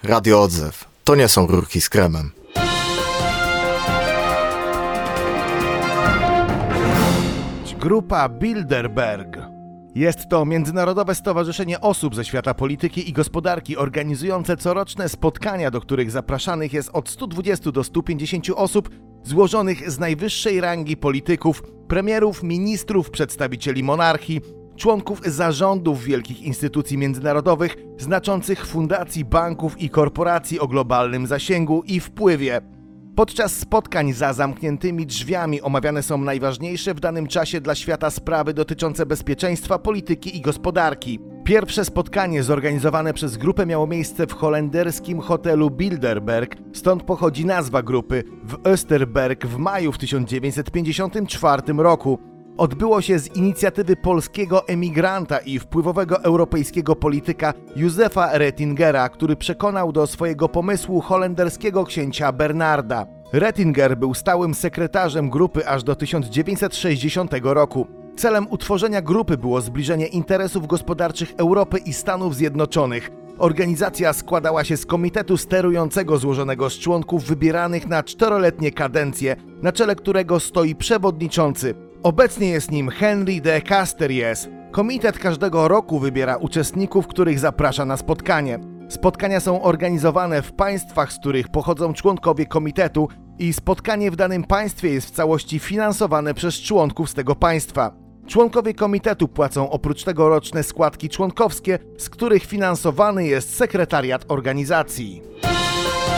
Radio Odzew. To nie są rurki z kremem. Grupa Bilderberg. Jest to międzynarodowe stowarzyszenie osób ze świata polityki i gospodarki organizujące coroczne spotkania, do których zapraszanych jest od 120 do 150 osób złożonych z najwyższej rangi polityków, premierów, ministrów, przedstawicieli monarchii, członków zarządów wielkich instytucji międzynarodowych, znaczących fundacji, banków i korporacji o globalnym zasięgu i wpływie. Podczas spotkań za zamkniętymi drzwiami omawiane są najważniejsze w danym czasie dla świata sprawy dotyczące bezpieczeństwa, polityki i gospodarki. Pierwsze spotkanie zorganizowane przez grupę miało miejsce w holenderskim hotelu Bilderberg, stąd pochodzi nazwa grupy, w Österberg w maju w 1954 roku. Odbyło się z inicjatywy polskiego emigranta i wpływowego europejskiego polityka Józefa Rettingera, który przekonał do swojego pomysłu holenderskiego księcia Bernarda. Rettinger był stałym sekretarzem grupy aż do 1960 roku. Celem utworzenia grupy było zbliżenie interesów gospodarczych Europy i Stanów Zjednoczonych. Organizacja składała się z komitetu sterującego złożonego z członków wybieranych na 4-letnie kadencje, na czele którego stoi przewodniczący. Obecnie jest nim Henry de Casteries. Komitet każdego roku wybiera uczestników, których zaprasza na spotkanie. Spotkania są organizowane w państwach, z których pochodzą członkowie komitetu i spotkanie w danym państwie jest w całości finansowane przez członków z tego państwa. Członkowie komitetu płacą oprócz tego roczne składki członkowskie, z których finansowany jest sekretariat organizacji.